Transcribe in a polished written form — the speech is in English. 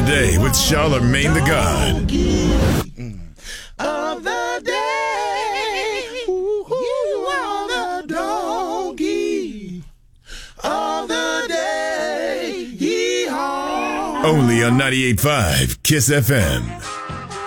day with Charlemagne the God. Of the day, you are the donkey of the day. Yeehaw. Only on 98.5 Kiss FM.